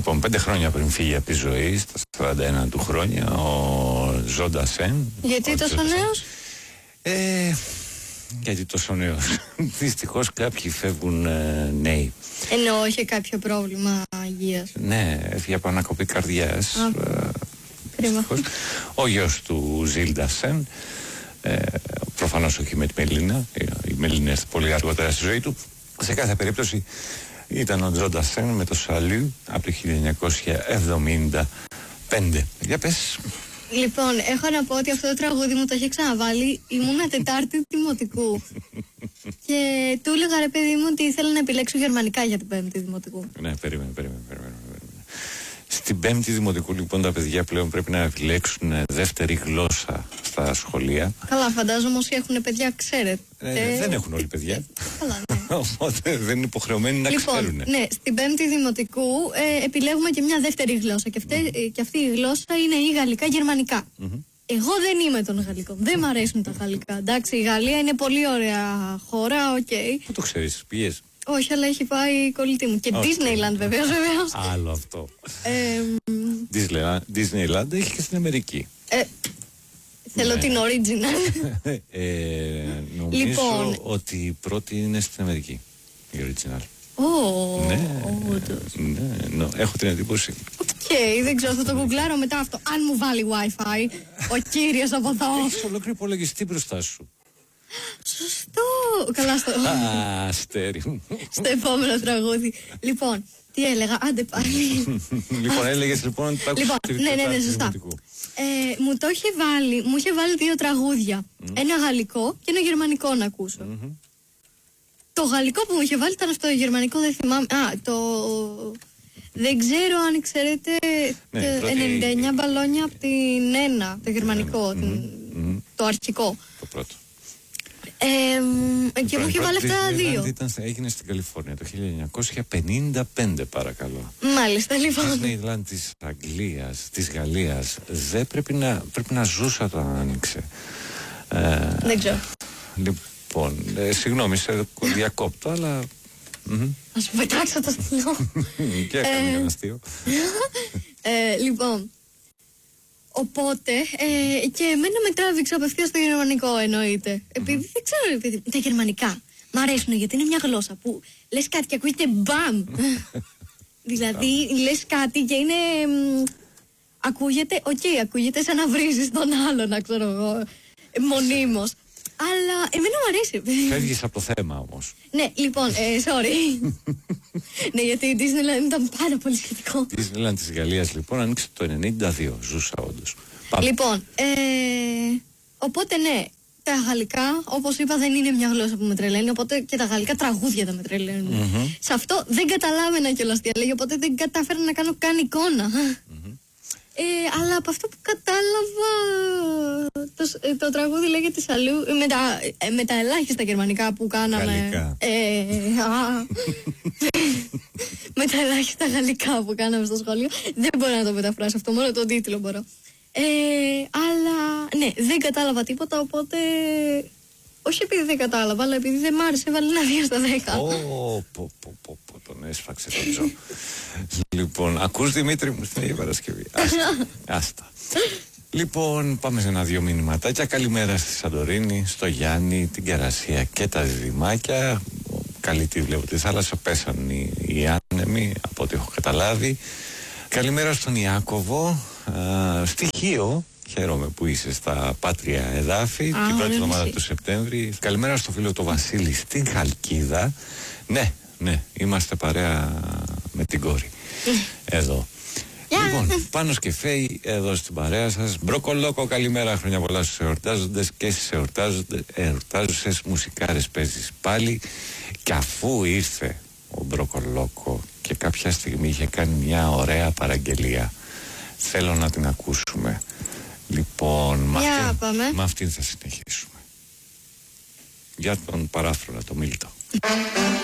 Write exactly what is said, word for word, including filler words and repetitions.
Λοιπόν, πέντε χρόνια πριν φύγει από τη ζωή, στα σαράντα ένα του χρόνια, ο Ζων Ντασέν. Γιατί τόσο νέος? Ε, γιατί τόσο νέος. Δυστυχώς κάποιοι φεύγουν ε, νέοι. Ενώ είχε κάποιο πρόβλημα υγείας. Ναι, έφυγε από ανακοπή καρδιάς. Ε, Κρίμα. ο γιος του Ζιλ Ντασέν, ε, προφανώς όχι με τη Μελίνα, η Μελίνα έρθει πολύ αργότερα στη ζωή του. Σε κάθε περίπτωση ήταν ο Ζων Ντασέν με το Σαλού από το χίλια εννιακόσια εβδομήντα πέντε. Για πες. Λοιπόν, έχω να πω ότι αυτό το τραγούδι μου το είχε ξαναβάλει. Ήμουνα Τετάρτη δημοτικού. Και του έλεγα, ρε παιδί μου, ότι ήθελα να επιλέξω γερμανικά για την Πέμπτη δημοτικού. Ναι, περίμενε, περίμενε, περίμενε. Στην Πέμπτη δημοτικού, λοιπόν, τα παιδιά πλέον πρέπει να επιλέξουν δεύτερη γλώσσα στα σχολεία. Καλά, φαντάζομαι όσοι έχουν παιδιά, ξέρετε. Ε, δεν έχουν όλοι παιδιά. Καλά, ναι. Οπότε δεν είναι υποχρεωμένοι να λοιπόν, ξέρουν. Ναι, στην Πέμπτη δημοτικού ε, επιλέγουμε και μια δεύτερη γλώσσα. Και, αυτέ, mm. ε, και αυτή η γλώσσα είναι ή γαλλικά-γερμανικά. Mm-hmm. Εγώ δεν είμαι των γαλλικών. Δεν μ' αρέσουν τα γαλλικά. Εντάξει, η Γαλλία είναι πολύ ωραία χώρα, οκ. Okay. Πού το ξέρεις, πήγες? Όχι, αλλά έχει πάει η κολλητή μου. Και okay. Disneyland, βεβαίως, βεβαίως. Άλλο αυτό. Ε, Disneyland έχει και στην Αμερική. Ε, θέλω την original. ε, νομίζω λοιπόν, ότι η πρώτη είναι στην Αμερική. Η original. Oh, ναι, oh, ναι, ναι, έχω την εντύπωση. Οκ, okay, δεν ξέρω, θα το γκουγκλάρω μετά αυτό. Αν μου βάλει Wi-Fi, ο κύριος από εδώ. Έχεις ολόκληρο υπολογιστή μπροστά σου. Σωστό. Καλά στο... Α, αστέρι μου. Στο επόμενο τραγούδι. Λοιπόν, τι έλεγα, άντε πάλι. Λοιπόν, έλεγες λοιπόν ότι τα λοιπόν, ναι, ναι, ναι, σωστά. Ε, μου το είχε βάλει, μου είχε βάλει δύο τραγούδια. Mm. Ένα γαλλικό και ένα γερμανικό να ακούσω. Mm-hmm. Το γαλλικό που μου είχε βάλει ήταν αυτό, το γερμανικό δεν θυμάμαι. Α, το... Δεν ξέρω αν ξέρετε, ναι, το ενενήντα εννιά μπαλόνια από την ένα, το γερμανικό, mm-hmm. την... Mm-hmm. το αρχικό. Το πρώτο. Ε, και μου είχε βάλει αυτά τα δύο. Ήταν, έγινε στην Καλιφόρνια το χίλια εννιακόσια πενήντα πέντε, παρακαλώ. Μάλιστα, λοιπόν. Το Disneyland της Αγγλίας, της Γαλλίας, δεν πρέπει να, πρέπει να ζούσα το άνοιξε. Ε, δεν ξέρω. Λοιπόν, ε, συγγνώμη, σε διακόπτω, αλλά... Ας μου πετάξω το αστείο. Και έκανε ένα αστείο. ε, λοιπόν... Οπότε, ε, και εμένα με τράβηξε απευθείας στο γερμανικό, εννοείται. Επειδή mm-hmm. δεν ξέρω, επειδή, τα γερμανικά μ' αρέσουν γιατί είναι μια γλώσσα που λες κάτι και ακούγεται μπαμ. Δηλαδή, λες κάτι και είναι. Μ, ακούγεται, οκ, okay, ακούγεται σαν να βρίζεις τον άλλον, να ξέρω εγώ, μονίμως. Αλλά εμένα μου αρέσει. Φεύγεις από το θέμα όμως. Ναι, λοιπόν, ε, sorry. Ναι, γιατί η Disneyland ήταν πάρα πολύ σχετικό. Η Disneyland της Γαλλίας λοιπόν άνοιξε το ενενήντα δύο, ζούσα όντως. Πάμε. Λοιπόν, ε, οπότε ναι, τα γαλλικά, όπως είπα, δεν είναι μια γλώσσα που με τρελαίνει, οπότε και τα γαλλικά τραγούδια τα με τρελαίνουν. Mm-hmm. Σε αυτό δεν καταλάβαινα κιόλας τι έλεγε, οπότε δεν κατάφερα να κάνω καν εικόνα. Mm-hmm. Ε, αλλά από αυτό που κατάλαβα, το, το τραγούδι λέγεται Σαλού, με τα, με τα ελάχιστα γερμανικά που κάναμε. Ε, α, με τα ελάχιστα γαλλικά που κάναμε στο σχολείο. Δεν μπορώ να το μεταφράσω αυτό, μόνο τον τίτλο μπορώ. Ε, αλλά ναι, δεν κατάλαβα τίποτα, οπότε... Όχι επειδή δεν κατάλαβα, αλλά επειδή δεν μ' άρεσε, έβαλε ένα δύο στα δέκα. Ω, πω, πω, πω, πω, τον έσφαξε τον Τζο. Λοιπόν, ακούς Δημήτρη μου στην Αγία Παρασκευή. Άστα, άστα. Λοιπόν, πάμε σε ένα-δύο μηνυματάκια. Καλημέρα στη Σαντορίνη, στο Γιάννη, την Κερασία και τα διδυμάκια. Καλή τη βλέπω τη θάλασσα, πέσαν οι, οι άνεμοι, από ό,τι έχω καταλάβει. Καλημέρα στον Ιάκωβο, α, στοιχείο. Χαίρομαι που είσαι στα πάτρια εδάφη, ah, την πρώτη εβδομάδα του Σεπτέμβρη. Καλημέρα στο φίλο του Βασίλη στην Χαλκίδα. Ναι, ναι, είμαστε παρέα με την κόρη. Εδώ. Yeah. Λοιπόν, Πάνος και Φέη εδώ στην παρέα σας. Μπροκολόκο, καλημέρα, χρόνια πολλά στους εορτάζοντες και στις εορτάζουσες μουσικάρες παίζεις πάλι. Και αφού ήρθε ο Μπροκολόκο και κάποια στιγμή είχε κάνει μια ωραία παραγγελία, θέλω να την ακούσουμε. Λοιπόν, με αυτήν, αυτήν θα συνεχίσουμε. Για τον παράφρονα, το Μίλτο.